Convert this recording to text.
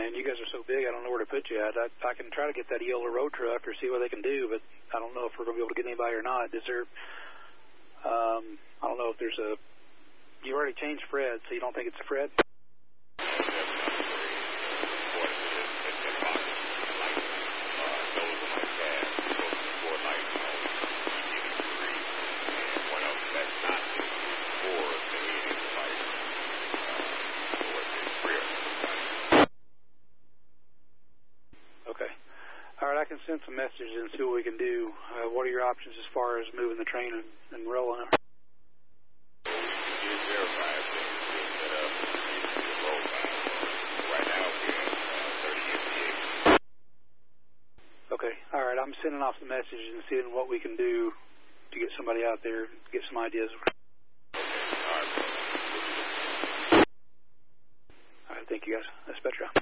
man, you guys are so big, I don't know where to put you at. I can try to get that Eola road truck or see what they can do, but I don't know if we're going to be able to get anybody or not. Is there, I don't know if there's a, you already changed Fred, so you don't think it's a Fred? I can send some messages and see what we can do. What are your options as far as moving the train and rolling it? Okay, all right. I'm sending off some messages and seeing what we can do to get somebody out there, get some ideas. All right, thank you guys. That's better.